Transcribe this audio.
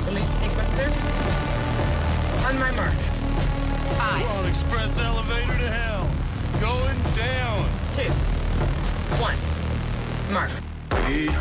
Release sequencer. On my mark. 5. We're on express elevator to hell. Going down. 2. 1. Mark.